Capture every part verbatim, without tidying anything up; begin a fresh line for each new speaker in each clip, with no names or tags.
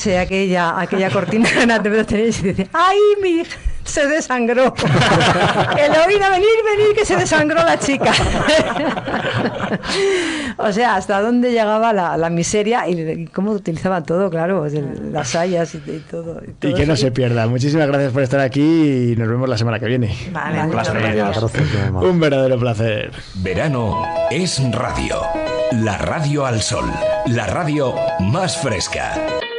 noche aquella, aquella cortina de tenéis y dice, ¡ay, mi hija! Se desangró. Que lo vino a venir, venir, que se desangró la chica. O sea, hasta dónde llegaba la, la miseria y, y cómo utilizaban todo, claro, las sayas y, y todo. Y, todo
y que no se pierda. Muchísimas gracias por estar aquí y nos vemos la semana que viene.
Vale,
un
placer.
placer. Un verdadero placer.
Verano es radio. La radio al sol. La radio más fresca.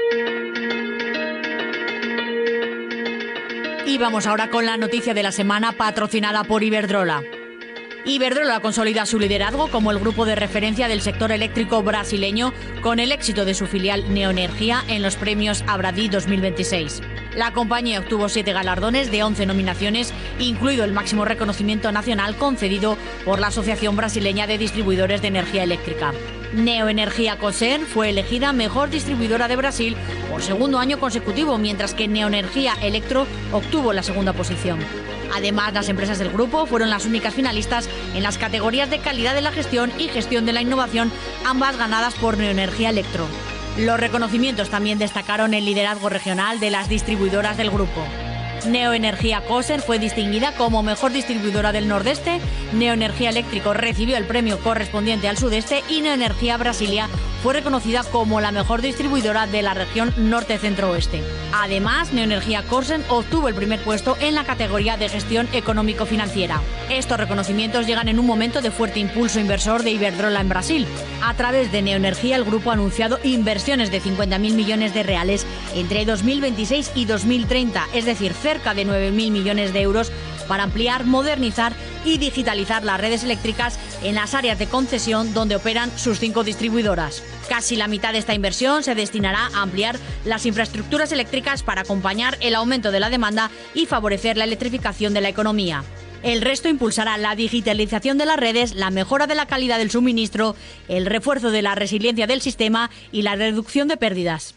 Y vamos ahora con la noticia de la semana patrocinada por Iberdrola. Iberdrola consolida su liderazgo como el grupo de referencia del sector eléctrico brasileño con el éxito de su filial Neoenergia en los premios Abradí dos mil veintiséis. La compañía obtuvo siete galardones de once nominaciones, incluido el máximo reconocimiento nacional concedido por la Asociación Brasileña de Distribuidores de Energía Eléctrica. Neoenergia Cosen fue elegida mejor distribuidora de Brasil por segundo año consecutivo, mientras que Neoenergia Electro obtuvo la segunda posición. Además, las empresas del grupo fueron las únicas finalistas en las categorías de calidad de la gestión y gestión de la innovación, ambas ganadas por Neoenergia Electro. Los reconocimientos también destacaron el liderazgo regional de las distribuidoras del grupo. Neoenergia Cosen fue distinguida como mejor distribuidora del Nordeste, Neoenergia Eléctrico recibió el premio correspondiente al Sudeste y Neoenergia Brasilia fue reconocida como la mejor distribuidora de la región Norte-Centro-Oeste. Además, Neoenergia Cosen obtuvo el primer puesto en la categoría de gestión económico-financiera. Estos reconocimientos llegan en un momento de fuerte impulso inversor de Iberdrola en Brasil. A través de Neoenergia, el grupo ha anunciado inversiones de cincuenta mil millones de reales entre dos mil veintiséis y dos mil treinta, es decir, cerca de nueve mil millones de euros para ampliar, modernizar y digitalizar las redes eléctricas en las áreas de concesión donde operan sus cinco distribuidoras. Casi la mitad de esta inversión se destinará a ampliar las infraestructuras eléctricas para acompañar el aumento de la demanda y favorecer la electrificación de la economía. El resto impulsará la digitalización de las redes, la mejora de la calidad del suministro, el refuerzo de la resiliencia del sistema y la reducción de pérdidas.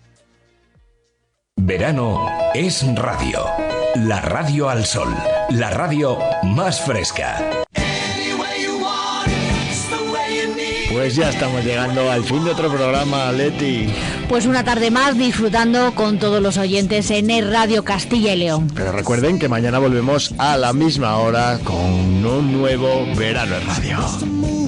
Verano es radio. La radio al sol. La radio más fresca.
Pues ya estamos llegando al fin de otro programa, Leti.
Pues una tarde más disfrutando con todos los oyentes en el Radio Castilla y León.
Pero recuerden que mañana volvemos a la misma hora con un nuevo Verano en Radio.